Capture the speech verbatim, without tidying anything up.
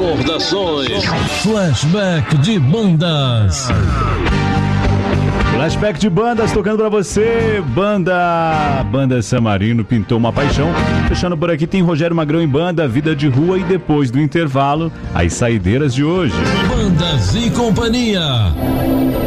Recordações. Flashback de bandas. Flashback de bandas tocando pra você. Banda Banda San Marino, Pintou uma Paixão. Fechando por aqui tem Rogério Magrão em Banda, Vida de Rua, e depois do intervalo, as saideiras de hoje. Bandas e Companhia.